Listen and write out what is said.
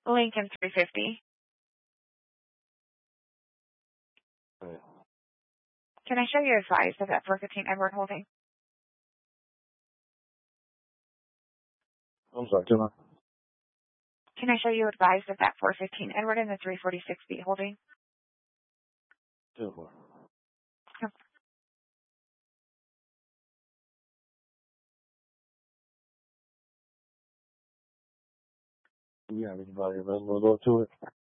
Lincoln 350. Okay. Can I show you advised of that 415 Edward holding? I'm sorry, can I? Can I show you advised of that 415 Edward and the 346B holding? 10-4. Do we have anybody available to go to it?